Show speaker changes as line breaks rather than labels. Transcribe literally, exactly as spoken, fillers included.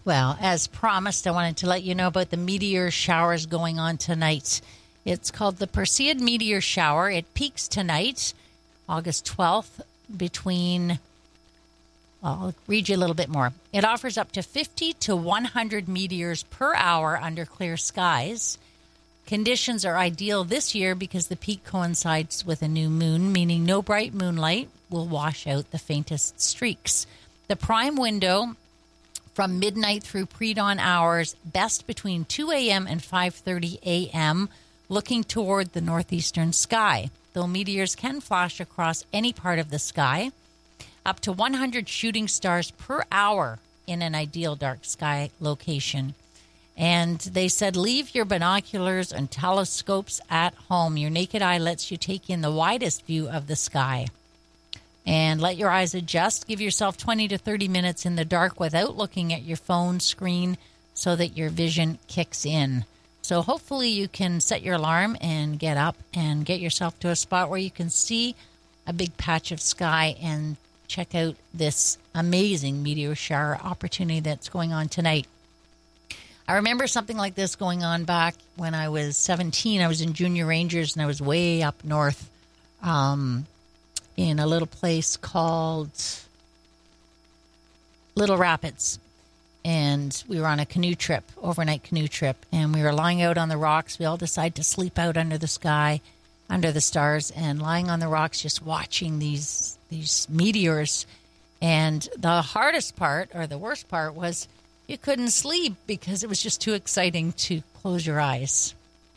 Well, as promised, I wanted to let you know about the meteor showers going on tonight. It's called the Perseid Meteor Shower. It peaks tonight, August twelfth, between, well, I'll read you a little bit more. It offers up to fifty to one hundred meteors per hour under clear skies. Conditions are ideal this year because the peak coincides with a new moon, meaning no bright moonlight will wash out the faintest streaks. The prime window from midnight through pre-dawn hours, best between two a.m. and five thirty a.m., looking toward the northeastern sky. Though meteors can flash across any part of the sky, up to one hundred shooting stars per hour in an ideal dark sky location. And they said, leave your binoculars and telescopes at home. Your naked eye lets you take in the widest view of the sky. And let your eyes adjust. Give yourself twenty to thirty minutes in the dark without looking at your phone screen so that your vision kicks in. So hopefully you can set your alarm and get up and get yourself to a spot where you can see a big patch of sky and check out this amazing meteor shower opportunity that's going on tonight. I remember something like this going on back when I was seventeen. I was in Junior Rangers and I was way up north, um, in a little place called Little Rapids. And we were on a canoe trip, overnight canoe trip, and we were lying out on the rocks. We all decided to sleep out under the sky, under the stars, and lying on the rocks just watching these these meteors. And the hardest part, or the worst part, was you couldn't sleep because it was just too exciting to close your eyes.